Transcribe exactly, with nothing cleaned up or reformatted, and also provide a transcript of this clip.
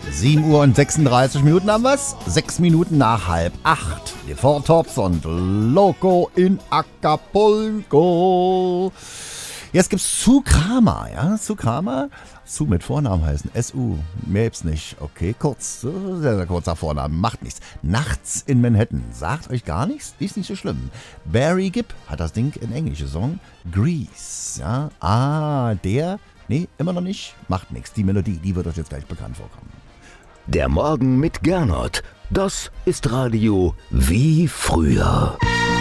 sieben Uhr und sechsunddreißig Minuten haben wir's. Sechs Minuten nach halb acht. Die Four Tops und Loco in Acapulco. Jetzt gibt's Sue Kramer, ja, Sue Kramer. Sue mit Vornamen heißen, S U, mehr gibt's nicht. Okay, kurz, sehr, sehr kurzer Vorname, macht nichts. Nachts in Manhattan, sagt euch gar nichts, ist nicht so schlimm. Barry Gibb hat das Ding in Englisch gesungen. Grease, ja, ah, der, nee, immer noch nicht, macht nichts. Die Melodie, die wird euch jetzt gleich bekannt vorkommen. Der Morgen mit Gernot, das ist Radio wie früher.